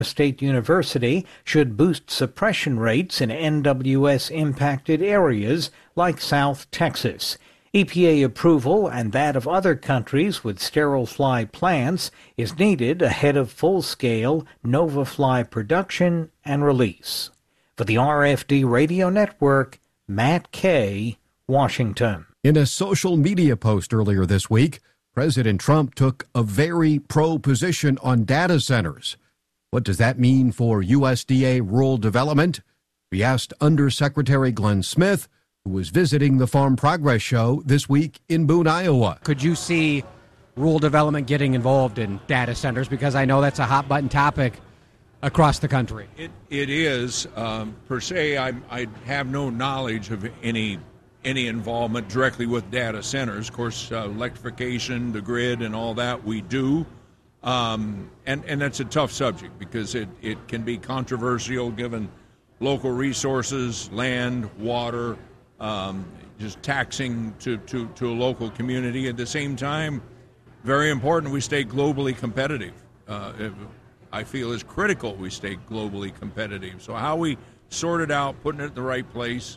State University should boost suppression rates in NWS-impacted areas like South Texas. EPA approval and that of other countries with sterile fly plants is needed ahead of full-scale NovaFly production and release. For the RFD Radio Network, Matt Kay, Washington. In a social media post earlier this week, President Trump took a very pro position on data centers. What does that mean for USDA rural development? We asked Undersecretary Glenn Smith, who was visiting the Farm Progress Show this week in Boone, Iowa. Could you see rural development getting involved in data centers? Because I know that's a hot-button topic across the country. It is. Per se, I have no knowledge of any involvement directly with data centers. Of course, electrification, the grid, and all that we do. And that's a tough subject because it can be controversial given local resources, land, water, just taxing to a local community. At the same time, very important we stay globally competitive. I feel is critical we stay globally competitive. So how we sort it out, putting it in the right place,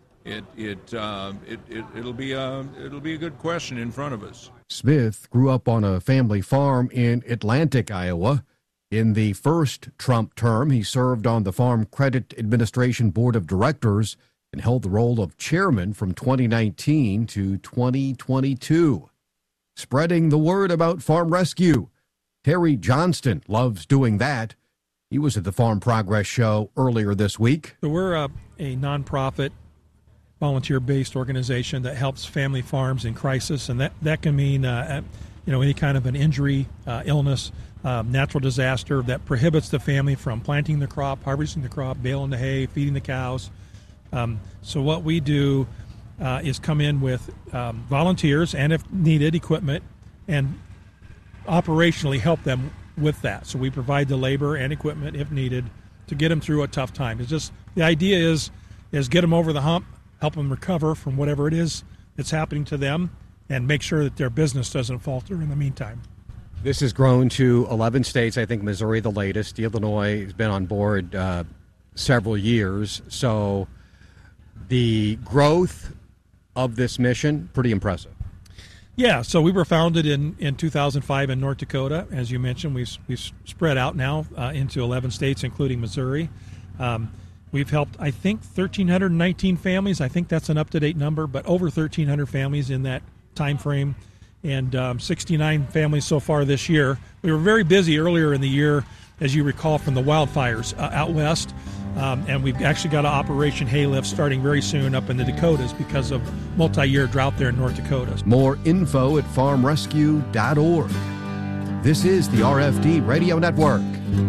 it'll be a good question in front of us. Smith grew up on a family farm in Atlantic, Iowa. In the first Trump term, he served on the Farm Credit Administration Board of Directors and held the role of chairman from 2019 to 2022. Spreading the word about farm rescue. Terry Johnston loves doing that. He was at the Farm Progress Show earlier this week. So we're a nonprofit, volunteer-based organization that helps family farms in crisis, and that can mean any kind of an injury, illness, natural disaster that prohibits the family from planting the crop, harvesting the crop, baling the hay, feeding the cows. So what we do is come in with volunteers and, if needed, equipment, and operationally help them with that. So we provide the labor and equipment, if needed, to get them through a tough time. It's just the idea is get them over the hump, help them recover from whatever it is that's happening to them, and make sure that their business doesn't falter in the meantime. This has grown to 11 states. I think Missouri the latest. Illinois has been on board several years. So the growth of this mission, pretty impressive. Yeah, so we were founded in 2005 in North Dakota. As you mentioned, we've spread out now into 11 states, including Missouri. We've helped, I think, 1,319 families. I think that's an up-to-date number, but over 1,300 families in that time frame, and 69 families so far this year. We were very busy earlier in the year, as you recall, from the wildfires out west, and we've actually got an Operation Haylift starting very soon up in the Dakotas because of multi-year drought there in North Dakota. More info at farmrescue.org. This is the RFD Radio Network.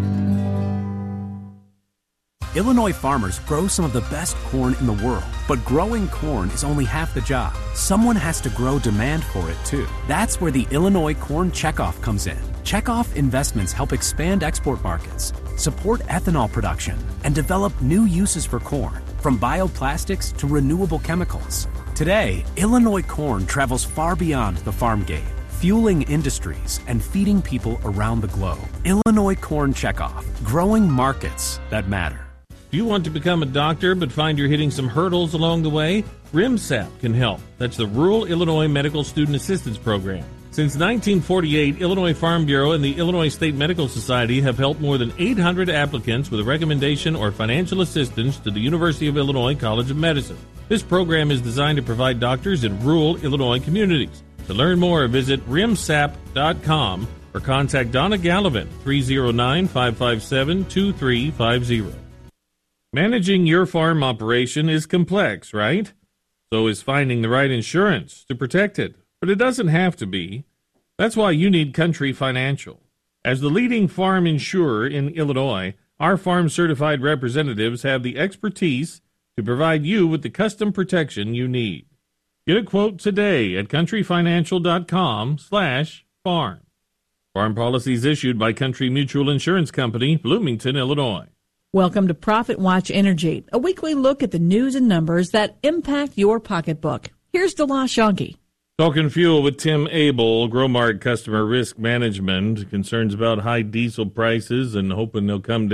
Illinois farmers grow some of the best corn in the world, but growing corn is only half the job. Someone has to grow demand for it, too. That's where the Illinois Corn Checkoff comes in. Checkoff investments help expand export markets, support ethanol production, and develop new uses for corn, from bioplastics to renewable chemicals. Today, Illinois corn travels far beyond the farm gate, fueling industries and feeding people around the globe. Illinois Corn Checkoff, growing markets that matter. Do you want to become a doctor but find you're hitting some hurdles along the way? RIMSAP can help. That's the Rural Illinois Medical Student Assistance Program. Since 1948, Illinois Farm Bureau and the Illinois State Medical Society have helped more than 800 applicants with a recommendation or financial assistance to the University of Illinois College of Medicine. This program is designed to provide doctors in rural Illinois communities. To learn more, visit rimsap.com or contact Donna Gallivan, 309-557-2350. Managing your farm operation is complex, right? So is finding the right insurance to protect it. But it doesn't have to be. That's why you need Country Financial. As the leading farm insurer in Illinois, our farm-certified representatives have the expertise to provide you with the custom protection you need. Get a quote today at countryfinancial.com/farm. Farm policies issued by Country Mutual Insurance Company, Bloomington, Illinois. Welcome to Profit Watch Energy, a weekly look at the news and numbers that impact your pocketbook. Here's DeLa Shonky. Talking fuel with Tim Abel, Growmark Customer Risk Management. Concerns about high diesel prices and hoping they'll come down.